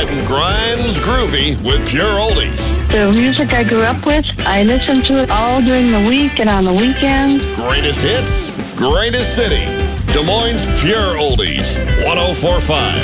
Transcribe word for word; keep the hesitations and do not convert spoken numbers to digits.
Getting Grimes groovy with Pure Oldies. The music I grew up with, I listen to it all during the week and on the weekends. Greatest hits, greatest city. Des Moines Pure Oldies, one oh four point five.